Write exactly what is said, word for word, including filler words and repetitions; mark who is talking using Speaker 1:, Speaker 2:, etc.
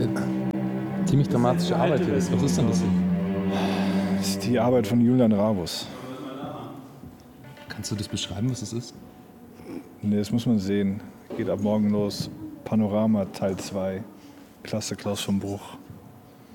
Speaker 1: ziemlich dramatische Arbeit hier ist. Was ist denn das hier?
Speaker 2: Das ist die Arbeit von Julian Rabus.
Speaker 1: Kannst du das beschreiben, was es ist?
Speaker 2: Nee, das muss man sehen. Geht ab morgen los. Panorama Teil zwei. Klasse Klaus vom Bruch.